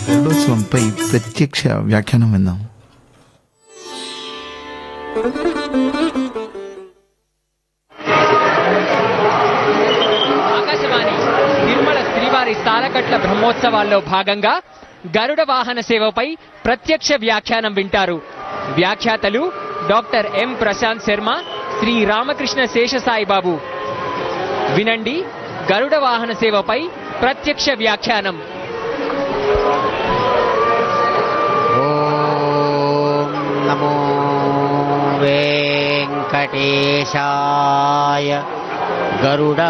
గరుడోత్సవంపై ప్రత్యక్ష వ్యాఖ్యానం విందాం. ఆకాశవాణి తిరుమల శ్రీవారి సాలకట్ల బ్రహ్మోత్సవాల్లో భాగంగా గరుడ వాహన సేవపై ప్రత్యక్ష వ్యాఖ్యానం వింటారు. వ్యాఖ్యాతలు డాక్టర్ ఎం ప్రశాంత్ శర్మ, శ్రీ రామకృష్ణ శేషసాయిబాబు. వినండి గరుడ వాహన సేవపై ప్రత్యక్ష వ్యాఖ్యానం. ఓం నమో వెంకటేశాయ గరుడ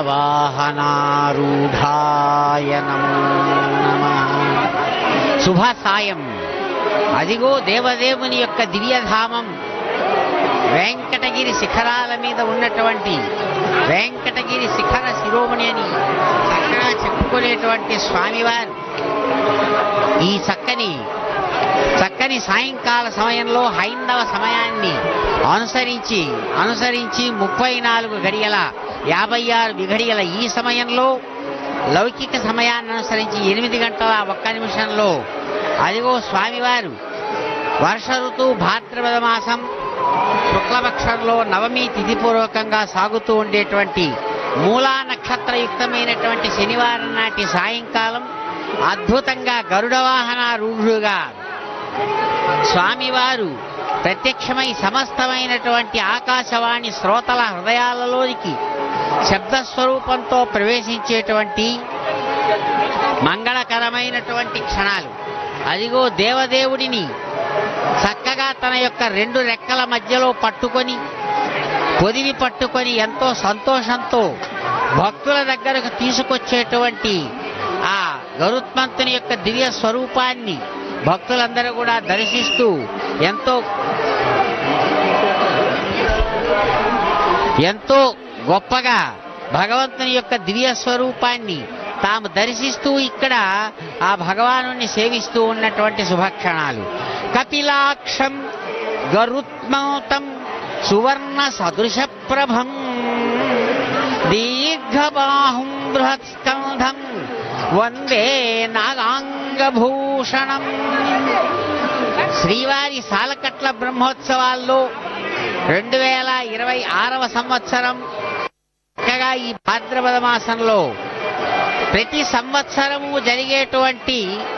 వాహనారూఢాయ నమో నమః. శుభ సాయం. అదిగో దేవదేవుని యొక్క దివ్యధామం వెంకటగిరి శిఖరాల మీద ఉన్నటువంటి వెంకటగిరి శిఖర శిరోమణి అని చక్కగా చెప్పుకునేటువంటి స్వామివారు ఈ చక్కని సాయంకాల సమయంలో హైందవ సమయాన్ని అనుసరించి 34 గడియల 56 విఘడియల ఈ సమయంలో లౌకిక సమయాన్ని అనుసరించి 8 గంటల 1 నిమిషంలో అదిగో స్వామివారు వర్ష ఋతువు భాద్రపద మాసం శుక్లపక్షంలో నవమి తిథిపూర్వకంగా సాగుతూ ఉండేటువంటి మూలా నక్షత్రయుక్తమైనటువంటి శనివారం నాటి సాయంకాలం అద్భుతంగా గరుడ వాహనారూఢుగా స్వామివారు ప్రత్యక్షమై సమస్తమైనటువంటి ఆకాశవాణి శ్రోతల హృదయాలలోనికి శబ్దస్వరూపంతో ప్రవేశించేటువంటి మంగళకరమైనటువంటి క్షణాలు. అదిగో దేవదేవుడిని చక్కగా తన యొక్క 2 రెక్కల మధ్యలో పొదివి పట్టుకొని ఎంతో సంతోషంతో భక్తుల దగ్గరకు తీసుకొచ్చేటువంటి ఆ గరుత్మంతుని యొక్క దివ్య స్వరూపాన్ని భక్తులందరూ కూడా దర్శిస్తూ ఎంతో గొప్పగా భగవంతుని యొక్క దివ్య స్వరూపాన్ని తాము దర్శిస్తూ ఇక్కడ ఆ భగవాను సేవిస్తూ ఉన్నటువంటి శుభక్షణాలు. కపిలాక్షం గరుత్మంతం సువర్ణ సదృశ ప్రభం దీర్ఘబాహుం బృహత్స్కంధం వందే నాగాంగభూషణం. శ్రీవారి సాలకట్ల బ్రహ్మోత్సవాల్లో 2026వ సంవత్సరం చక్కగా ఈ భాద్రపద మాసంలో ప్రతి సంవత్సరము జరిగేటువంటి